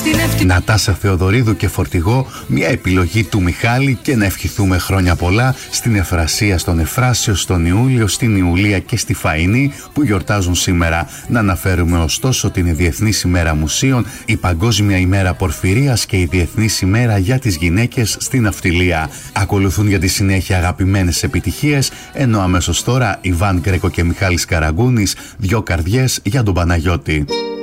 Νατάσα Θεοδωρίδου και Φορτηγό, μια επιλογή του Μιχάλη, και να ευχηθούμε χρόνια πολλά στην Εφρασία, στον Εφράσιο, στον Ιούλιο, στην Ιουλία και στη Φαΐνη που γιορτάζουν σήμερα. Να αναφέρουμε ωστόσο την Διεθνής ημέρα Μουσείων, η Παγκόσμια ημέρα Πορφυρίας και η Διεθνής ημέρα για τις γυναίκες στην ναυτιλία. Ακολουθούν για τη συνέχεια αγαπημένες επιτυχίες, ενώ αμέσως τώρα Ιβάν Γκρέκο και Μιχάλης Καραγκούνης, δυο καρδιές για τον Παναγιώτη.